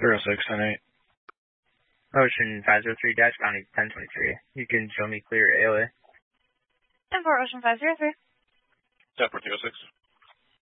0698. Ocean 503 dash bounding 1023. You can show me clear AOA. 10-4, Ocean 503. 10-4, 206.